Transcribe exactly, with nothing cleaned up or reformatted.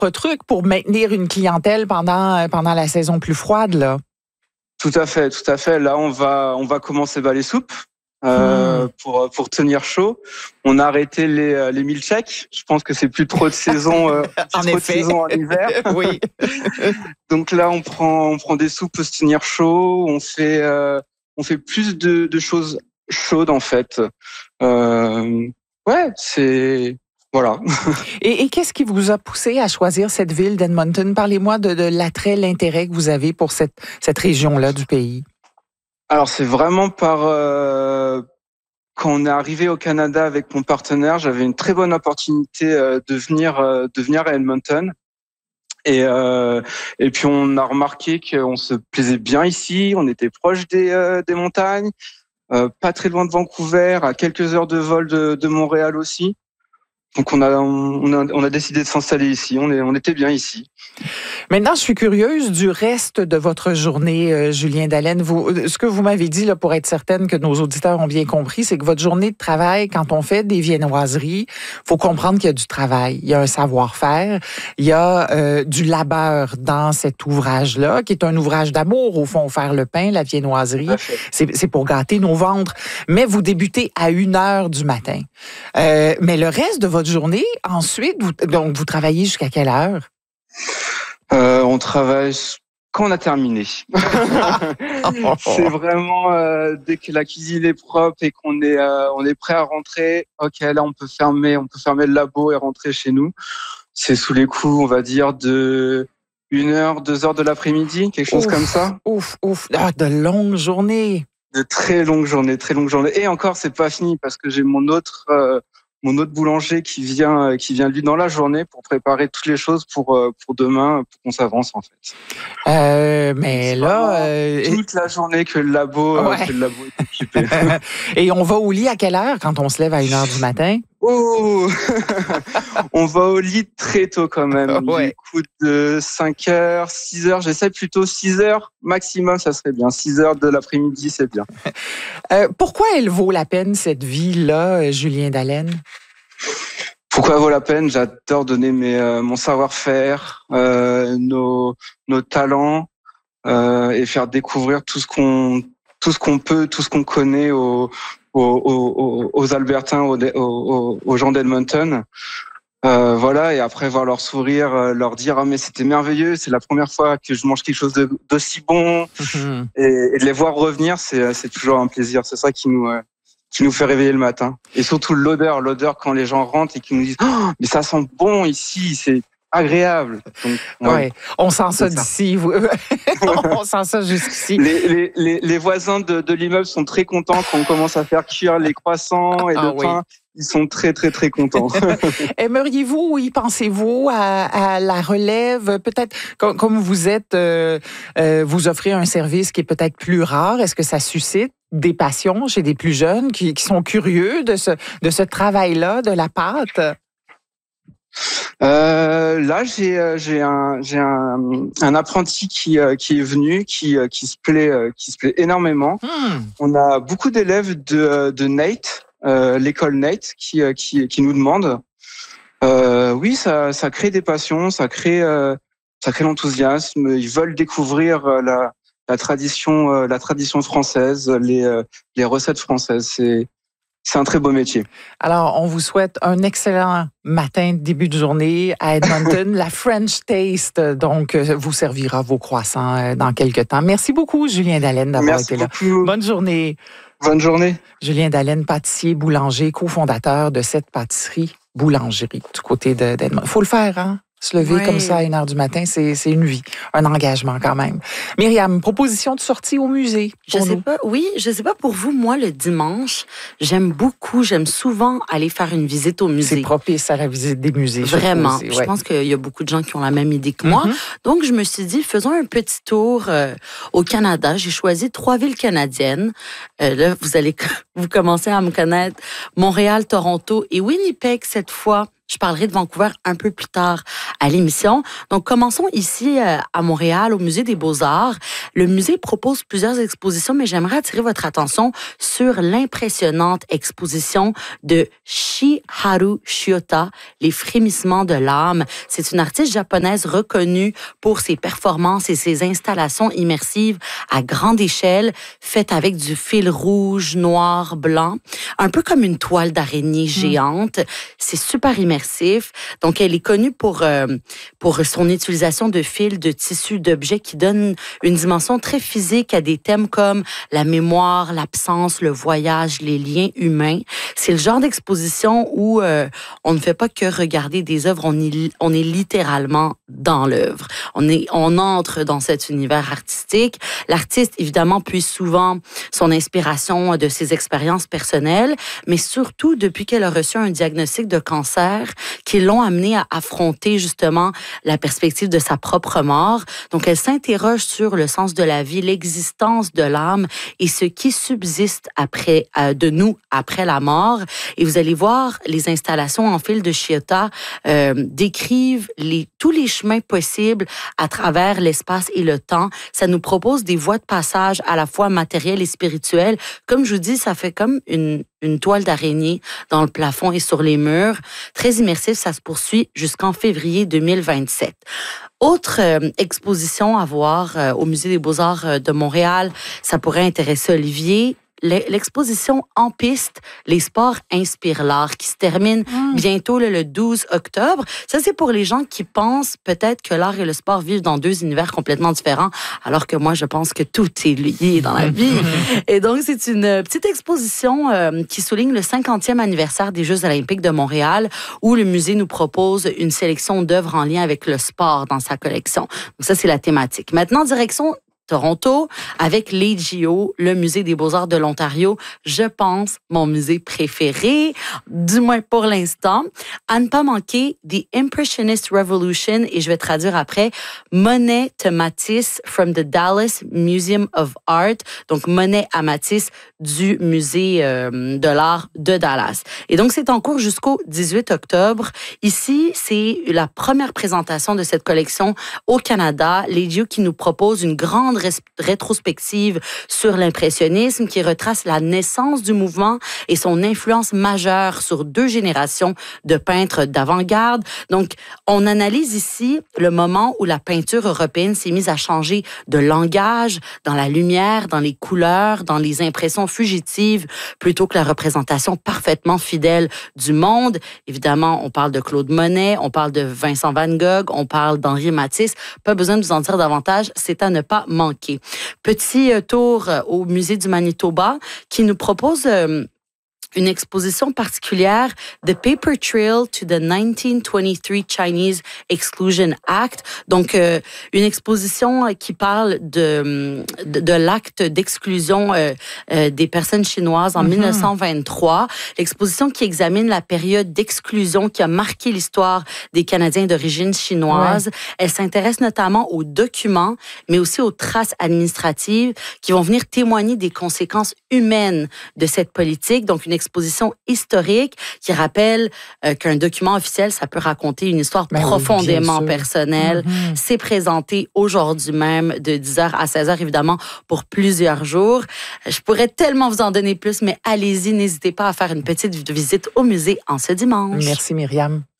propres trucs pour maintenir une clientèle pendant, pendant la saison plus froide, là. Tout à fait, tout à fait. Là, on va, on va commencer par les soupes. Euh, mmh. pour pour tenir chaud, on a arrêté les les milkshakes. Je pense que c'est plus trop de saison, euh, plus en trop effet. de saison en hiver. Oui. Donc là, on prend on prend des soupes pour se tenir chaud. On fait euh, on fait plus de de choses chaudes en fait. Euh, ouais, c'est voilà. Et, et qu'est-ce qui vous a poussé à choisir cette ville d'Edmonton? Parlez-moi de, de l'attrait, l'intérêt que vous avez pour cette cette région-là du pays. Alors c'est vraiment par euh, quand on est arrivé au Canada avec mon partenaire, j'avais une très bonne opportunité euh, de venir euh, de venir à Edmonton et euh, et puis on a remarqué qu'on se plaisait bien ici, on était proche des euh, des montagnes, euh, pas très loin de Vancouver, à quelques heures de vol de, de Montréal aussi. Donc on a on a on a décidé de s'installer ici. On est on était bien ici. Maintenant, je suis curieuse du reste de votre journée, euh, Julien Dallène. Vous, ce que vous m'avez dit là, pour être certaine que nos auditeurs ont bien compris, c'est que votre journée de travail, quand on fait des viennoiseries, faut comprendre qu'il y a du travail, il y a un savoir-faire, il y a euh, du labeur dans cet ouvrage-là, qui est un ouvrage d'amour au fond, faire le pain, la viennoiserie, c'est, c'est pour gâter nos ventres. Mais vous débutez à une heure du matin. Euh, mais le reste de votre journée, ensuite, vous, donc vous travaillez jusqu'à quelle heure? Euh, on travaille quand on a terminé. C'est vraiment euh, dès que la cuisine est propre et qu'on est euh, on est prêt à rentrer. Ok, là on peut fermer, on peut fermer le labo et rentrer chez nous. C'est sous les coups, on va dire de une heure, deux heures de l'après-midi, quelque chose ouf, comme ça. Ouf, ouf, ah, de longues journées. De très longues journées, très longues journées. Et encore, c'est pas fini parce que j'ai mon autre euh, mon autre boulanger qui vient qui vient lui dans la journée pour préparer toutes les choses pour pour demain pour qu'on s'avance en fait. Euh, mais là euh... toute la journée que le labo ouais. que le labo est occupé. Et on va au lit à quelle heure quand on se lève à une heure du matin? Oh, on va au lit très tôt quand même. Ouais. Du coup de cinq heures, six heures, j'essaie plutôt six heures maximum, ça serait bien. six heures de l'après-midi, c'est bien. Euh, pourquoi elle vaut la peine cette vie-là, Julien Dallène? Pourquoi elle vaut la peine? J'adore donner mes, euh, mon savoir-faire, euh, nos, nos talents euh, et faire découvrir tout ce qu'on, tout ce qu'on peut, tout ce qu'on connaît aux, aux, aux, aux Albertains, aux, aux, aux gens d'Edmonton. Euh, voilà, et après voir leur sourire, leur dire ah mais c'était merveilleux, c'est la première fois que je mange quelque chose de, d'aussi bon, mm-hmm. et, et de les voir revenir, c'est, c'est toujours un plaisir. C'est ça qui nous euh, qui nous fait réveiller le matin. Et surtout l'odeur, l'odeur quand les gens rentrent et qui nous disent oh, mais ça sent bon ici, c'est agréable. Donc, ouais. ouais, on sent ça d'ici. On sent ça jusqu'ici. Les, les, les, les voisins de, de l'immeuble sont très contents quand on commence à faire cuire les croissants et ah, le pain. Oui. Ils sont très, très, très contents. Aimeriez-vous, y pensez-vous à, à la relève? Peut-être, comme, comme vous êtes, euh, euh, vous offrez un service qui est peut-être plus rare. Est-ce que ça suscite des passions chez des plus jeunes qui, qui sont curieux de ce, de ce travail-là, de la pâte? Euh, là, j'ai j'ai un j'ai un, un apprenti qui qui est venu, qui qui se plaît qui se plaît énormément. Hmm. On a beaucoup d'élèves de de Nate, euh, l'école Nate, qui qui qui nous demandent. Euh, oui, ça ça crée des passions, ça crée euh, ça crée l'enthousiasme. Ils veulent découvrir la la tradition la tradition française, les les recettes françaises. C'est C'est un très beau métier. Alors, on vous souhaite un excellent matin, début de journée à Edmonton. La French Taste, donc, vous servira vos croissants dans quelques temps. Merci beaucoup, Julien Dallène, d'avoir Merci été beaucoup. là. Bonne journée. Bonne journée. Julien Dallène, pâtissier, boulanger, cofondateur de cette pâtisserie boulangerie du côté de, d'Edmonton. Faut le faire, hein? Se lever oui. comme ça à une heure du matin, c'est, c'est une vie, un engagement quand même. Myriam, proposition de sortie au musée. Je sais nous. pas, oui, je sais pas pour vous, moi, le dimanche, j'aime beaucoup, j'aime souvent aller faire une visite au musée. C'est propice à la visite des musées. Vraiment. Je, je ouais. pense qu'il y a beaucoup de gens qui ont la même idée que moi. Mm-hmm. Donc, je me suis dit, faisons un petit tour euh, au Canada. J'ai choisi trois villes canadiennes. Euh, là, vous allez vous commencer à me connaître. Montréal, Toronto et Winnipeg cette fois. Je parlerai de Vancouver un peu plus tard à l'émission. Donc, commençons ici euh, à Montréal, au Musée des Beaux-Arts. Le musée propose plusieurs expositions, mais j'aimerais attirer votre attention sur l'impressionnante exposition de Shiharu Shiota, Les frémissements de l'âme. C'est une artiste japonaise reconnue pour ses performances et ses installations immersives à grande échelle, faites avec du fil rouge, noir, blanc, un peu comme une toile d'araignée géante. Mmh. C'est super immersif. Donc, elle est connue pour, euh, pour son utilisation de fils, de tissus, d'objets qui donnent une dimension très physique à des thèmes comme la mémoire, l'absence, le voyage, les liens humains. C'est le genre d'exposition où euh, on ne fait pas que regarder des œuvres, on est, on est littéralement dans l'œuvre. On, est, on entre dans cet univers artistique. L'artiste, évidemment, puise souvent son inspiration de ses expériences personnelles, mais surtout depuis qu'elle a reçu un diagnostic de cancer qui l'ont amenée à affronter justement la perspective de sa propre mort. Donc, elle s'interroge sur le sens de la vie, l'existence de l'âme et ce qui subsiste après euh, de nous après la mort. Et vous allez voir, les installations en fil de Shiota euh, décrivent les, tous les chemins possibles à travers l'espace et le temps. Ça nous propose des voies de passage à la fois matérielles et spirituelles. Comme je vous dis, ça fait comme une une toile d'araignée dans le plafond et sur les murs. Très immersif, ça se poursuit jusqu'en février deux mille vingt-sept. Autre euh, exposition à voir euh, au Musée des Beaux-Arts euh, de Montréal, ça pourrait intéresser Olivier. L'exposition En piste, les sports inspirent l'art, qui se termine mmh. bientôt là, le douze octobre. Ça, c'est pour les gens qui pensent peut-être que l'art et le sport vivent dans deux univers complètement différents, alors que moi, je pense que tout est lié dans la vie. Et donc, c'est une petite exposition euh, qui souligne le cinquantième anniversaire des Jeux olympiques de Montréal, où le musée nous propose une sélection d'œuvres en lien avec le sport dans sa collection. Donc ça, c'est la thématique. Maintenant, direction Toronto, avec l'A G O, le Musée des Beaux-Arts de l'Ontario, je pense, mon musée préféré, du moins pour l'instant. À ne pas manquer, The Impressionist Revolution, et je vais traduire après, Monet to Matisse from the Dallas Museum of Art, donc Monet à Matisse du Musée euh, de l'Art de Dallas. Et donc, c'est en cours jusqu'au dix-huit octobre. Ici, c'est la première présentation de cette collection au Canada. L'A G O qui nous propose une grande rétrospective sur l'impressionnisme qui retrace la naissance du mouvement et son influence majeure sur deux générations de peintres d'avant-garde. Donc, on analyse ici le moment où la peinture européenne s'est mise à changer de langage, dans la lumière, dans les couleurs, dans les impressions fugitives, plutôt que la représentation parfaitement fidèle du monde. Évidemment, on parle de Claude Monet, on parle de Vincent Van Gogh, on parle d'Henri Matisse. Pas besoin de vous en dire davantage, c'est à ne pas manquer. Petit tour au Musée du Manitoba qui nous propose euh, une exposition particulière, The Paper Trail to the nineteen twenty-three Chinese Exclusion Act. Donc, euh, une exposition qui parle de, de, de l'acte d'exclusion euh, euh, des personnes chinoises en mm-hmm. dix-neuf cent vingt-trois. L'exposition qui examine la période d'exclusion qui a marqué l'histoire des Canadiens d'origine chinoise. Ouais. Elle s'intéresse notamment aux documents, mais aussi aux traces administratives qui vont venir témoigner des conséquences humaines de cette politique. Donc, une exposition historique qui rappelle euh, qu'un document officiel, ça peut raconter une histoire ben profondément oui, personnelle. Mm-hmm. C'est présenté aujourd'hui même de dix heures à seize heures, évidemment, pour plusieurs jours. Je pourrais tellement vous en donner plus, mais allez-y, n'hésitez pas à faire une petite visite au musée en ce dimanche. Merci, Myriam.